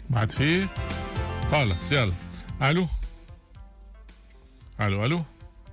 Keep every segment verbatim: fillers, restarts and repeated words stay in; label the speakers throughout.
Speaker 1: بعد فيه خلص. يلا الو الو الو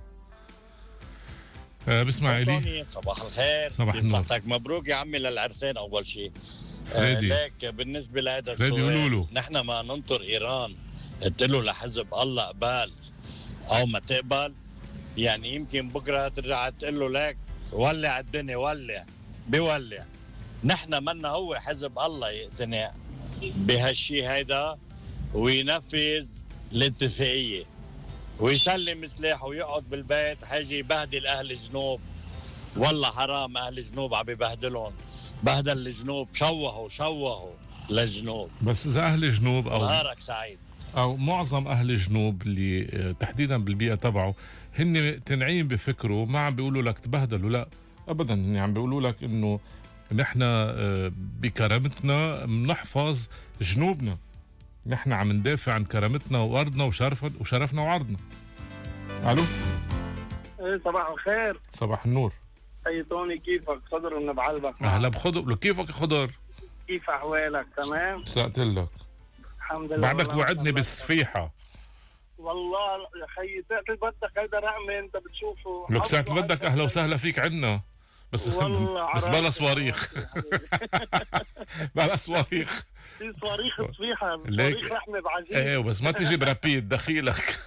Speaker 1: أه بسمع إلي.
Speaker 2: صباح الخير.
Speaker 1: صباح النور.
Speaker 2: مبروك يا عمي للعرسين اول شيء.
Speaker 1: فريدي.
Speaker 2: آه ليك بالنسبه لهذا
Speaker 1: السؤال
Speaker 2: نحن ما ننطر ايران قلت له لحزب الله قبال او ما تقبل، يعني يمكن بكره ترجع تقول له ليك ولع الدنيا، ولع بيولع. نحن منا هو حزب الله يقتنع بهالشيء هيدا وينفذ الاتفاقيه ويسلم سلاحه ويقعد بالبيت. حيجي يبهدل اهل الجنوب، والله حرام اهل الجنوب عم يبهدلهم، بهدل الجنوب، شوهوا شوهوا للجنوب.
Speaker 1: بس اذا اهل الجنوب او
Speaker 2: نهارك سعيد
Speaker 1: او معظم اهل الجنوب اللي تحديدا بالبيئه تبعه هن تنعين بفكره، ما عم بيقولوا لك تبهدلوا، لا ابدا، يعني عم بيقولوا لك انه نحن بكرامتنا بنحفظ جنوبنا، نحن عم ندافع عن كرامتنا وارضنا وشرفنا وشرفنا وعرضنا. الو
Speaker 3: ايه صباح الخير.
Speaker 1: صباح النور.
Speaker 3: اي توني، كيفك؟ خضر من بعلبك.
Speaker 1: اهلا بخضر. كيفك يا خضر؟
Speaker 3: كيف احوالك؟ تمام
Speaker 1: سألت لك
Speaker 3: الحمد لله.
Speaker 1: بعدك وعدني بالسفيحه.
Speaker 3: والله يا خيي ساعة بدك هيدا رقمي انت بتشوفه.
Speaker 1: لك ساعة بدك اهلا وسهلا فيك عنا، بس بس بلا صواريخ. بلا صواريخ.
Speaker 3: في صواريخ صفيحة، صواريخ رحمة بعجيب.
Speaker 1: ايه بس ما تيجي برابيد دخيلك.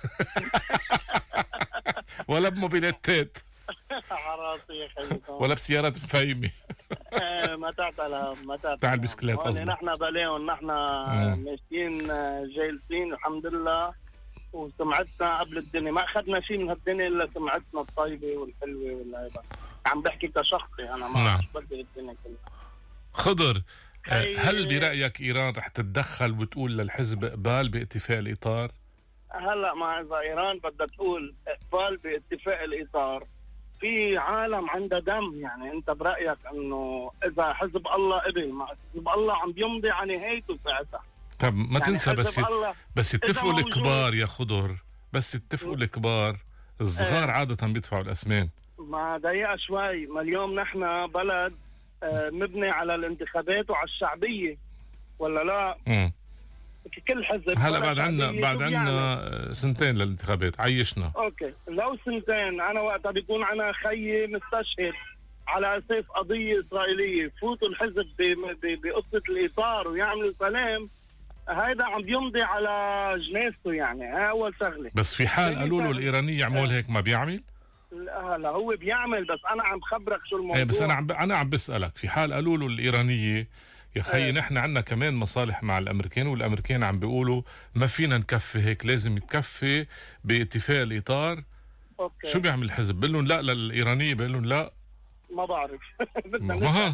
Speaker 1: ولا بموبيلتات.
Speaker 3: عراسي يا خيي.
Speaker 1: ولا بسيارات مفايمة.
Speaker 3: ما تعتل ما تعتل.
Speaker 1: تعال بسكليت قصدي.
Speaker 3: نحن بلاهم، نحن ماشيين جالسين الحمد لله، وسمعتنا قبل الدنيا ما اخذنا شيء من هالدنيا الا سمعتنا الطيبه والحلوه والهيبه. عم بحكي كشخصي انا، ما
Speaker 1: نعم.
Speaker 3: بدي الدنيا كلها.
Speaker 1: خضر، هل برأيك إيران رح تتدخل وتقول للحزب اقبال باتفاق الإطار؟
Speaker 3: هلا ما إذا إيران بدها تقول اقبال باتفاق الإطار، في عالم عندها دم. يعني أنت برأيك إنه إذا حزب الله قبل، ما حزب الله عم بيمضي على نهايته ساعتها.
Speaker 1: طب ما يعني تنسى بس بس اتفقوا الكبار يا خضر، بس اتفقوا الكبار، الصغار اه عادة بيدفعوا الأثمان.
Speaker 3: ما ضيقة شوي، ما اليوم نحن بلد اه مبني على الانتخابات وعلى الشعبية، ولا لا؟
Speaker 1: امم
Speaker 3: كل حزب
Speaker 1: هلا بعد عنا بعد عنا سنتين للانتخابات، عيشنا.
Speaker 3: اوكي لو سنتين انا وقتها بيكون انا خيي مستشهد على اساس قضية إسرائيلية، فوتوا الحزب بقصة الإطار ويعملوا سلام، هيدا عم بيمضي على جنازته. يعني ها اول شغله.
Speaker 1: بس في حال قالوا له الايراني يعمل هيك ما بيعمل؟
Speaker 3: لا لا هو بيعمل، بس انا عم خبرك شو الموضوع.
Speaker 1: ايه بس انا عم ب... انا عم بسالك، في حال قالوا له الايرانيه يا خيي اه. نحن عندنا كمان مصالح مع الامريكان، والامريكان عم بيقولوا ما فينا نكفي هيك، لازم يتكفي باتفاق الاطار.
Speaker 3: اوكي
Speaker 1: شو بيعمل الحزب؟ بقول لهم لا للايرانيه، بقول لهم لا
Speaker 3: ما بعرف.
Speaker 1: ما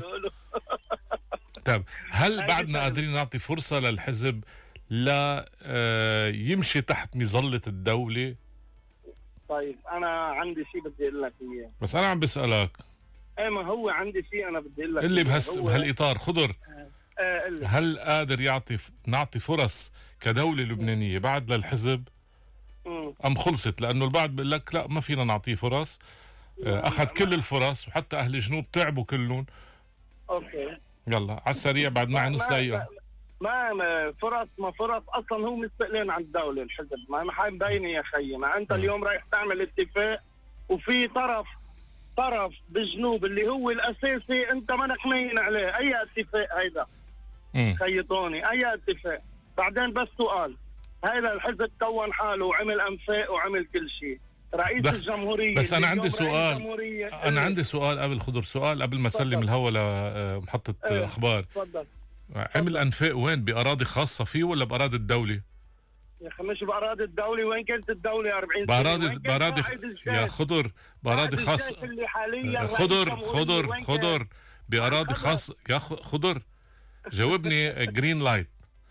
Speaker 1: طيب هل بعدنا قادرين نعطي فرصة للحزب لا آه يمشي تحت مظلة الدولة؟
Speaker 3: طيب أنا عندي شيء بدي أقول لك إياه.
Speaker 1: بس أنا عم بسألك.
Speaker 3: إيه ما هو عندي شيء أنا بدي أقول لك
Speaker 1: اللي بهس بهالإطار خضر.
Speaker 3: آه آه
Speaker 1: هل قادر يعطي نعطي فرص كدولة لبنانية بعد للحزب؟
Speaker 3: مم.
Speaker 1: أم خلصت؟ لأنه البعض بيقول لك لا ما فينا نعطيه فرص، آه أخذ كل الفرص وحتى أهل الجنوب تعبوا كلهم.
Speaker 3: أوكي
Speaker 1: يلا على السريع بعد معي نص دقيقة.
Speaker 3: ما, ما فرص ما فرص اصلا هو مستقلين عن الدولة الحزب، ما ما حيبيني يا خيي. ما انت اليوم رايح تعمل اتفاق وفي طرف طرف بالجنوب اللي هو الاساسي انت منك مين عليه. اي اتفاق هيدا خيطوني؟ اي اتفاق؟ بعدين بس سؤال، هيدا الحزب كون حاله وعمل انفاق وعمل كل شيء، رئيس
Speaker 1: بس
Speaker 3: الجمهورية.
Speaker 1: بس أنا عندي سؤال، أنا عندي سؤال قبل خضر، سؤال قبل ما أسلم الهوا لمحطة اه أخبار.
Speaker 3: تفضل.
Speaker 1: عمل أنفاق وين؟ بأراضي خاصة فيه ولا بأراضي الدولة؟
Speaker 3: يا أخي مش بأراضي الدولة، وين كانت الدولة أربعين سنة؟
Speaker 1: بأراضي بأراضي يا خضر بأراضي خاصة. خضر خضر خضر بأراضي خاصة يا خضر، جاوبني جرين لايت.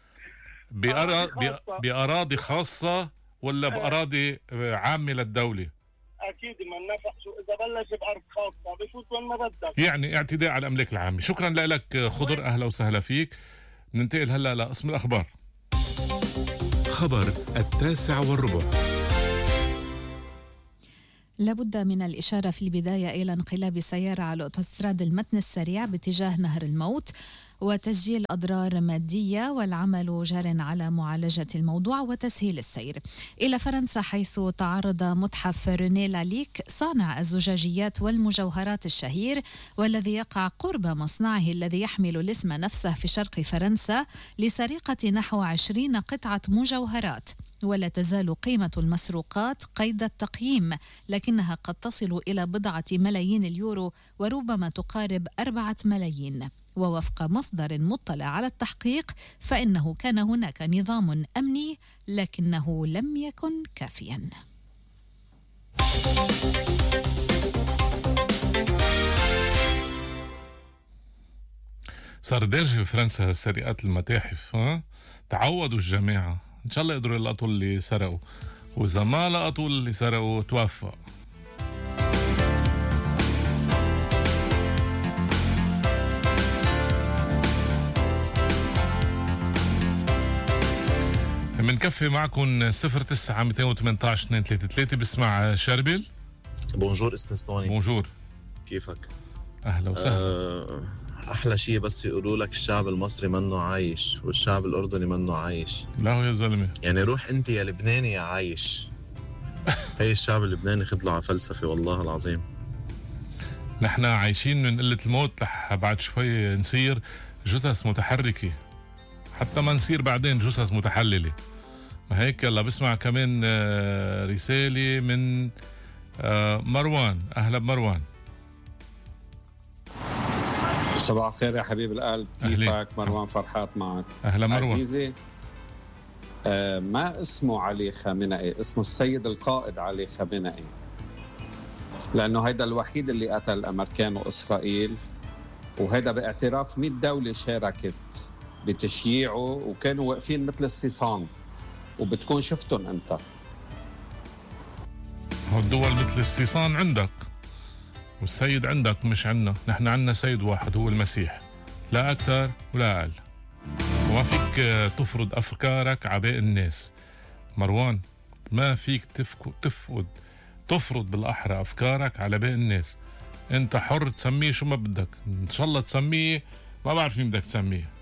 Speaker 1: بأراضي خاصة ولا بأراضي عامة للدولة؟
Speaker 3: أكيد ما النفع شو إذا بلش بأرض خاصة بفوت وين ما بدك،
Speaker 1: يعني اعتداء على الأملاك العامة. شكرا لك خضر، أهلا وسهلا فيك. ننتقل هلا لقسم الأخبار.
Speaker 4: خبر التاسع والربع. لابد من الإشارة في البداية إلى انقلاب السيارة على أوتوستراد المتن السريع باتجاه نهر الموت وتسجيل أضرار مادية، والعمل جار على معالجة الموضوع وتسهيل السير. إلى فرنسا حيث تعرض متحف ريني لاليك صانع الزجاجيات والمجوهرات الشهير والذي يقع قرب مصنعه الذي يحمل الاسم نفسه في شرق فرنسا لسرقة نحو عشرين قطعة مجوهرات. ولا تزال قيمة المسروقات قيد التقييم، لكنها قد تصل إلى بضعة ملايين اليورو وربما تقارب أربعة ملايين. ووفق مصدر مطلع على التحقيق فإنه كان هناك نظام أمني لكنه لم يكن كافيا.
Speaker 1: صار دارجة بفرنسا سرقات المتاحف. ها تعودوا الجماعة، إن شاء الله يقدروا يلقطوا اللي سرقوا، وإذا ما لقطوا اللي سرقوا توفى. منكفي معكم صفر تسعة مئتين وثمانية عشر اثنين ثلاثة ثلاثة. بسمع شربل.
Speaker 5: بونجور استاذ.
Speaker 1: بونجور،
Speaker 5: كيفك؟
Speaker 1: أهلا وسهلا.
Speaker 5: أه أحلى شيء بس يقولوا لك الشعب المصري منه عايش والشعب الأردني منه عايش.
Speaker 1: لا يا زلمة، يعني
Speaker 5: روح أنت يا لبناني يا عايش. هي الشعب اللبناني خدله على فلسفة والله العظيم.
Speaker 1: نحن عايشين من قلة الموت لح بعد شوي نصير جثث متحركة، حتى ما نصير بعدين جثث متحللة. ما هيك. يلا بسمع كمان رسالة من مروان. أهلا بمروان.
Speaker 6: صباح الخير يا حبيب القلب، كيفك؟ مروان فرحات معك.
Speaker 1: أهلا مروان.
Speaker 6: عزيزي، آه ما اسمه علي خامنئي، اسمه السيد القائد علي خامنئي، لأنه هيدا الوحيد اللي قتل الأمريكان وإسرائيل، وهيدا باعتراف مئة دولة شاركت بتشييعه وكانوا واقفين مثل السيسان، وبتكون شفتن أنت.
Speaker 1: هو الدول مثل السيسان عندك والسيد عندك، مش عنا. نحن عنا سيد واحد هو المسيح، لا أكثر ولا أقل. وما فيك تفرض أفكارك على باقي الناس مروان. ما فيك تفكد تفقد تفرض بالأحرى أفكارك على باقي الناس. أنت حر تسميه شو ما بدك، إن شاء الله تسميه ما بعرف مين بدك تسميه،